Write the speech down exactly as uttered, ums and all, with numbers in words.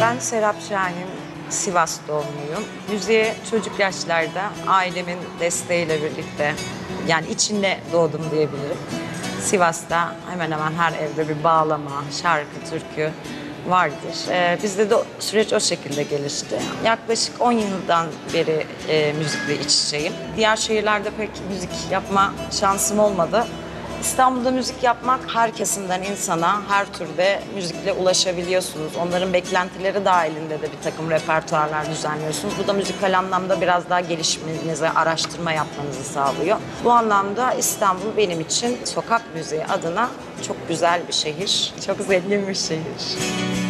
Ben Serap Şahin, Sivas doğumluyum. Müziğe çocuk yaşlarda ailemin desteğiyle birlikte, yani içinde doğdum diyebilirim. Sivas'ta hemen hemen her evde bir bağlama, şarkı, türkü vardır. Ee, bizde de süreç o şekilde gelişti. Yaklaşık on yıldan beri e, müzikle iç içeyim. Diğer şehirlerde pek müzik yapma şansım olmadı. İstanbul'da müzik yapmak her kesimden insana her türde müzikle ulaşabiliyorsunuz. Onların beklentileri dahilinde de bir takım repertuarlar düzenliyorsunuz. Bu da müzikal anlamda biraz daha gelişmenize, araştırma yapmanızı sağlıyor. Bu anlamda İstanbul benim için sokak müziği adına çok güzel bir şehir, çok zengin bir şehir.